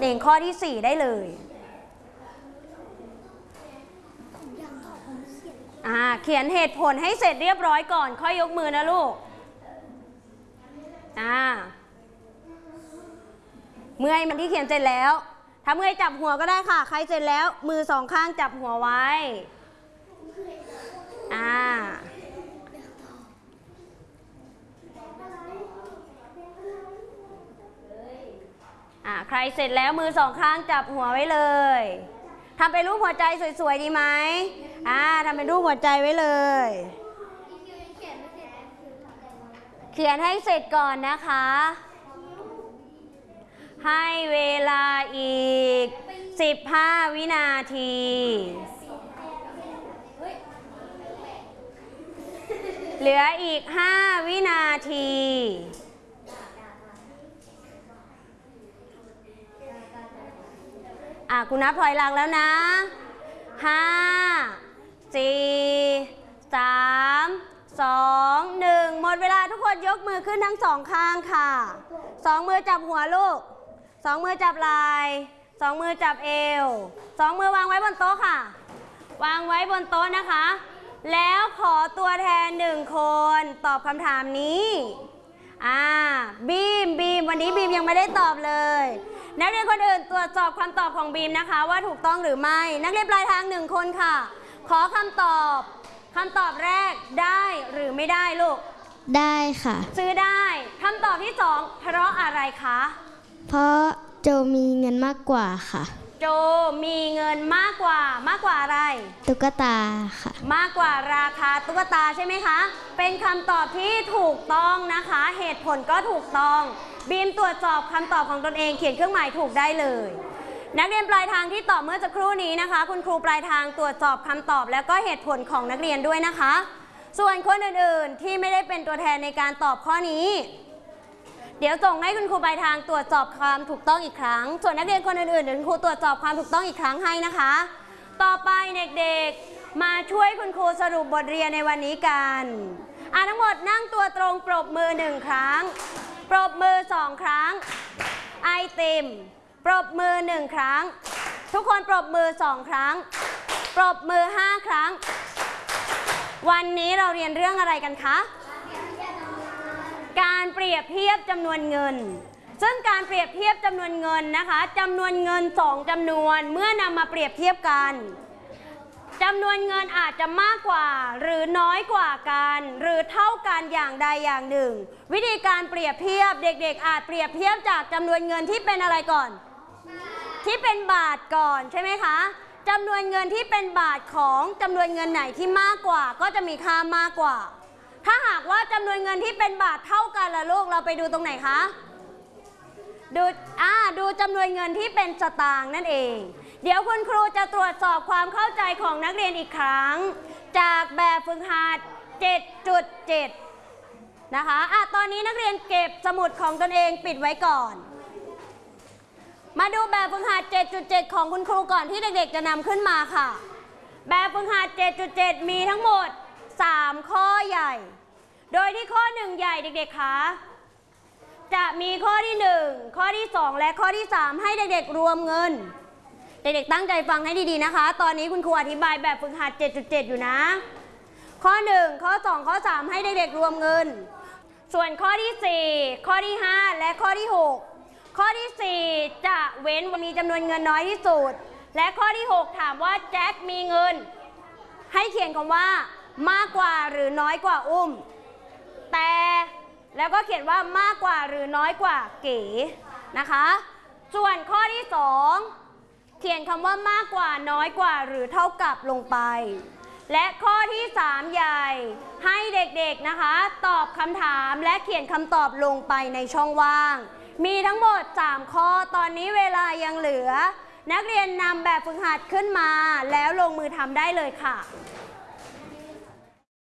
เองข้อที่4ได้เลยเขียนเหตุผลให้เสร็จเรียบร้อยก่อนค่อยยกมือนะลูกเมื่อยมันที่เขียนเสร็จแล้วถ้าเมื่อยจับหัวก็ได้ค่ะใครเสร็จแล้วมือ2ข้างจับหัวไว้ใครเสร็จแล้วมือ2ข้างจับหัวไว้เลยทำเป็นรูปหัวใจสวยๆดีไหมทำเป็นรูปหัวใจไว้เลยเขียนให้เสร็จก่อนนะคะให้เวลาอีก15วินาทีเหลืออีก5วินาทีคุณนับถอยหลังแล้วนะ5 4 3 2 1หมดเวลาทุกคนยกมือขึ้นทั้ง2ข้างค่ะ2มือจับหัวลูก2มือจับไหล่2มือจับเอว2มือวางไว้บนโต๊ะค่ะวางไว้บนโต๊ะนะคะแล้วขอตัวแทน1คนตอบคำถามนี้บีมวันนี้บีมยังไม่ได้ตอบเลยนักเรียนคนอื่นตรวจสอบคำตอบของบีมนะคะว่าถูกต้องหรือไม่นักเรียนปลายทาง1คนค่ะขอคำตอบแรกได้หรือไม่ได้ลูกได้ค่ะซื้อได้คำตอบที่2เพราะอะไรคะเพราะโจมีเงินมากกว่าค่ะโจมีเงินมากกว่าอะไรตุ๊กตาค่ะมากกว่าราคาตุ๊กตาใช่ไหมคะเป็นคำตอบที่ถูกต้องนะคะเหตุผลก็ถูกต้องบีมตรวจสอบคำตอบของตนเองเขียนเครื่องหมายถูกได้เลยนักเรียนปลายทางที่ตอบเมื่อสักครู่นี้นะคะคุณครูปลายทางตรวจสอบคำตอบแล้วก็เหตุผลของนักเรียนด้วยนะคะส่วนคนอื่นๆที่ไม่ได้เป็นตัวแทนในการตอบข้อนี้เดี๋ยวส่งให้คุณครูปลายทางตรวจสอบความถูกต้องอีกครั้งส่วนนักเรียนคนอื่นๆเดี๋ยวคุณครูตรวจสอบความถูกต้องอีกครั้งให้นะคะต่อไปเด็กๆมาช่วยคุณครูสรุปบทเรียนในวันนี้กันทั้งหมดนั่งตัวตรงปรบมือ1ครั้งปรบมือ2ครั้งไอติมปรบมือ1ครั้งทุกคนปรบมือ2ครั้งปรบมือ5ครั้งวันนี้เราเรียนเรื่องอะไรกันคะการเปรียบเทียบจำนวนเงินซึ่งการเปรียบเทียบจำนวนเงินนะคะจำนวนเงิน2จำนวนเมื่อนำมาเปรียบเทียบกันจำนวนเงินอาจจะมากกว่าหรือน้อยกว่ากันหรือเท่ากันอย่างใดอย่างหนึ่งวิธีการเปรียบเทียบเด็กๆอาจเปรียบเทียบจากจำนวนเงินที่เป็นอะไรก่อนที่เป็นบาทก่อนใช่ไหมคะจำนวนเงินที่เป็นบาทของจำนวนเงินไหนที่มากกว่าก็จะมีค่ามากกว่าถ้าหากว่าจำนวนเงินที่เป็นบาทเท่ากันล่ะลูกเราไปดูตรงไหนคะดูจำนวนเงินที่เป็นสตางค์นั่นเองเดี๋ยวคุณครูจะตรวจสอบความเข้าใจของนักเรียนอีกครั้งจากแบบฝึกหัด 7.7 นะคะตอนนี้นักเรียนเก็บสมุดของตนเองปิดไว้ก่อนมาดูแบบฝึกหัด 7.7 ของคุณครูก่อนที่เด็กๆจะนำขึ้นมาค่ะแบบฝึกหัด 7.7 มีทั้งหมด3ข้อใหญ่โดยที่ข้อ1ใหญ่เด็กๆคะจะมีข้อที่1ข้อที่2และข้อที่3ให้เด็กๆรวมเงินเด็กๆตั้งใจฟังให้ดีๆนะคะตอนนี้คุณครูอธิบายแบบฝึกหัด 7.7 อยู่นะข้อ1ข้อ2ข้อ3ให้เด็กๆรวมเงินส่วนข้อที่4ข้อที่5และข้อที่6ข้อที่4จะเว้นมีจำนวนเงินน้อยที่สุดและข้อที่6ถามว่าแจ็คมีเงินให้เขียนคำว่ามากกว่าหรือน้อยกว่าอุ้มแต่แล้วก็เขียนว่ามากกว่าหรือน้อยกว่าเก๋นะคะส่วนข้อที่2เขียนคำว่ามากกว่าน้อยกว่าหรือเท่ากับลงไปและข้อที่3ใหญ่ให้เด็กๆนะคะตอบคำถามและเขียนคำตอบลงไปในช่องว่างมีทั้งหมด3ข้อตอนนี้เวลายังเหลือนักเรียนนำแบบฝึกหัดขึ้นมาแล้วลงมือทำได้เลยค่ะ